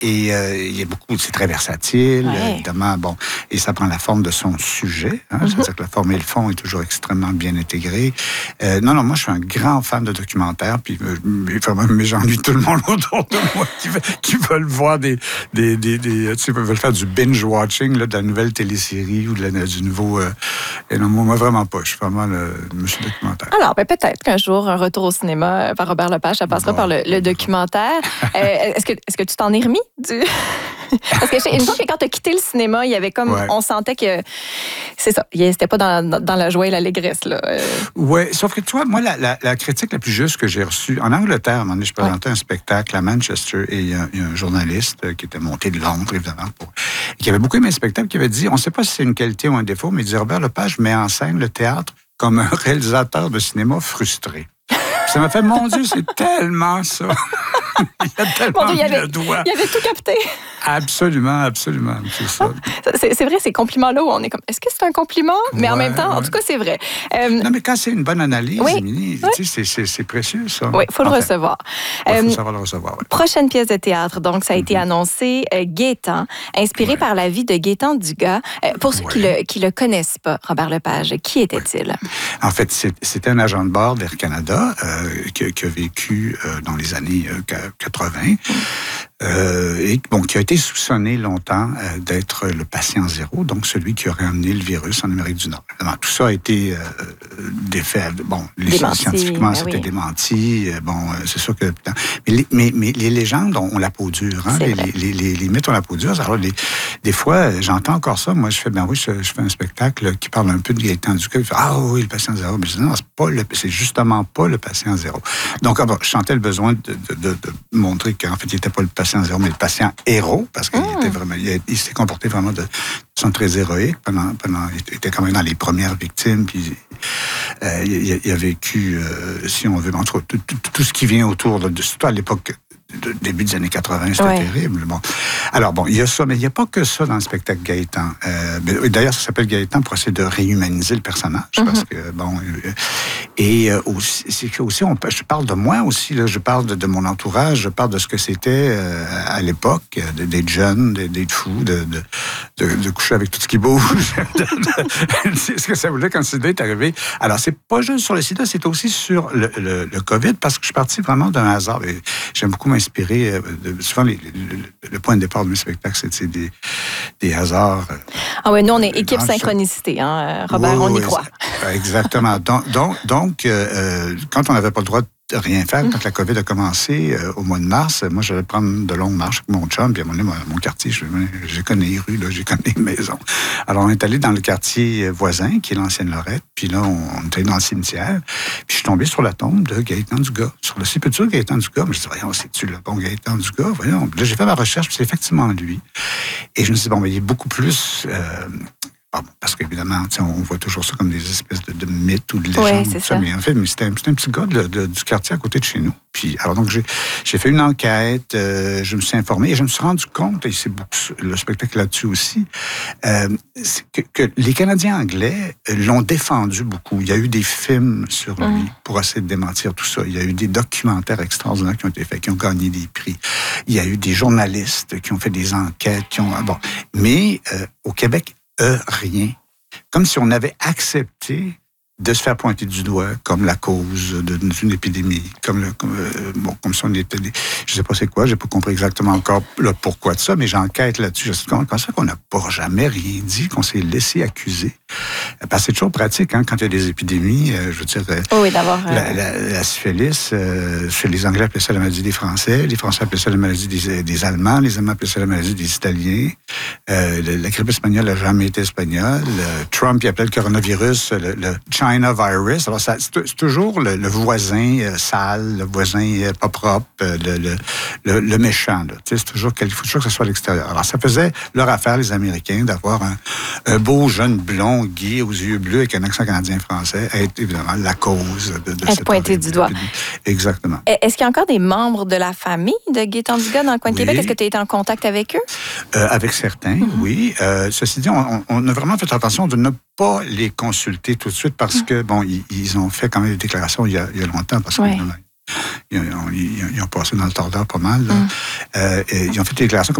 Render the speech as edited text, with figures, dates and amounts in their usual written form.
il y a beaucoup, c'est très versatile, évidemment, bon, et ça prend la forme de son sujet, hein, c'est-à-dire que la forme et le fond est toujours extrêmement bien intégrés. Non, moi, je suis un grand fan de documentaires, puis mais j'ennuie tout le monde autour de moi qui veulent voir tu sais, veulent faire du binge-watching, là, de la nouvelle télésérie ou du nouveau... et non, moi, vraiment pas. Je suis vraiment le monsieur documentaire. Alors, peut-être qu'un jour, un retour au cinéma par Robert Lepage, ça passera par le documentaire. Est-ce que tu t'en es remis Parce que une fois que quand tu as quitté le cinéma, il y avait comme... On sentait que... C'est ça. C'était pas dans la joie et l'allégresse, là. Oui, sauf que, tu vois, moi, la critique la plus juste que j'ai reçue... En Angleterre, à un moment donné, je présentais un spectacle à Manchester et il y a un journaliste qui était monté de Londres, évidemment, qui avait beaucoup aimé le spectacle, qui avait dit, on ne sait pas si c'est une qualité ou un défaut, mais il dit, Robert Lepage met en scène le théâtre comme un réalisateur de cinéma frustré. Ça m'a fait, mon Dieu, c'est tellement ça. Il y a tellement mis le doigt. Il avait tout capté. Absolument, c'est ça. C'est vrai, ces compliments-là où on est comme, est-ce que c'est un compliment? Mais en même temps, en tout cas, c'est vrai. Non, mais quand c'est une bonne analyse, Émilie, tu sais, c'est précieux, ça. Oui, il faut le recevoir. Il faut savoir le recevoir. Oui. Prochaine pièce de théâtre, donc, ça a été annoncé, Gaétan, inspiré par la vie de Gaétan Dugas. Pour ceux qui le connaissent pas, Robert Lepage, qui était-il? En fait, c'était un agent de bord d'Air Canada qui a vécu dans les années 80. Et bon, qui a été soupçonné longtemps d'être le patient zéro, donc celui qui aurait amené le virus en Amérique du Nord. Évidemment, tout ça a été défait. Bon, scientifiquement, c'était démenti. Bon, c'est sûr que... Mais les légendes ont la peau dure. Hein? Les mythes ont la peau dure. Alors, des fois, j'entends encore ça. Moi, je fais un spectacle qui parle un peu de Gaétan Dugas. Il fait, ah oui, le patient zéro. Mais je dis, non, c'est justement pas le patient zéro. Donc, je sentais le besoin de montrer qu'en fait, il n'était pas le patient zéro, mais le patient héros, parce qu'il était vraiment, il s'est comporté vraiment de façon très héroïque il était quand même dans les premières victimes, puis il a vécu, si on veut, entre tout ce qui vient autour de surtout à l'époque début des années 80, c'était terrible. Bon. Alors, bon, il y a ça, mais il n'y a pas que ça dans le spectacle Gaétan. D'ailleurs, ça s'appelle Gaétan pour essayer de réhumaniser le personnage, parce que, bon... aussi, je parle de moi aussi, là, je parle de mon entourage, je parle de ce que c'était à l'époque, d'être jeune, d'être fou, de coucher avec tout ce qui bouge. C'est ce que ça voulait quand le sida est arrivé. Alors, c'est pas juste sur le sida, c'est aussi sur le COVID, parce que je suis parti vraiment d'un hasard. Et j'aime beaucoup m'inspirer. Souvent, le point de départ de mes spectacles, c'est des hasards. Ah oui, nous, on est équipe synchronicité, hein, Robert, on y croit. Exactement. Donc, quand on n'avait pas le droit de rien faire, quand la COVID a commencé au mois de mars, moi, j'allais prendre de longues marches avec mon chum, puis à un moment donné, mon quartier, je connais les rues, là, je connais les maisons. Alors, on est allé dans le quartier voisin, qui est l'ancienne Lorette, puis là, on était dans le cimetière, puis je suis tombé sur la tombe de Gaétan Dugas, sur le sépulture de Gaétan Dugas. Je me suis dit, voyons, c'est-tu le bon Gaétan Dugas? Voyons. Puis là, j'ai fait ma recherche, puis c'est effectivement lui. Et je me suis dit, bon, mais il est beaucoup plus... parce qu'évidemment, on voit toujours ça comme des espèces de mythes ou de légendes. Oui, c'est ça. Mais en fait, c'était un petit gars du quartier à côté de chez nous. Puis, alors donc, j'ai fait une enquête, je me suis informé et je me suis rendu compte, et c'est beaucoup le spectacle là-dessus aussi, que les Canadiens anglais l'ont défendu beaucoup. Il y a eu des films sur lui pour essayer de démentir tout ça. Il y a eu des documentaires extraordinaires qui ont été faits, qui ont gagné des prix. Il y a eu des journalistes qui ont fait des enquêtes, mais au Québec, rien. Comme si on avait accepté de se faire pointer du doigt comme la cause d'une épidémie, comme si on était je sais pas c'est quoi, j'ai pas compris exactement encore le pourquoi de ça, mais j'enquête là-dessus. Je sais comment ça qu'on n'a pas jamais rien dit, qu'on s'est laissé accuser. Parce que c'est toujours pratique, hein, quand il y a des épidémies, je veux dire, d'avoir... la syphilis, chez les Anglais appelaient ça la maladie des Français, les Français appelaient ça la maladie des Allemands, les Allemands appelaient ça la maladie des Italiens, la grippe espagnole n'a jamais été espagnole, Trump, il appelait le coronavirus le China virus. Alors, c'est toujours le voisin sale, le voisin pas propre, le méchant. C'est toujours il faut toujours que ce soit à l'extérieur. Alors, ça faisait leur affaire, les Américains, d'avoir un beau jeune blond, gay, aux yeux bleus, avec un accent canadien-français, être évidemment la cause de être pointé du doigt. Exactement. Est-ce qu'il y a encore des membres de la famille de Gaétan Dugas dans le coin de Québec? Est-ce que tu as été en contact avec eux? Avec certains, oui. Ceci dit, on a vraiment fait attention de ne pas les consulter tout de suite parce que, bon, ils ont fait quand même des déclarations il y a longtemps parce que Ils ont passé dans le tordeur pas mal. Là. Ils ont fait des déclarations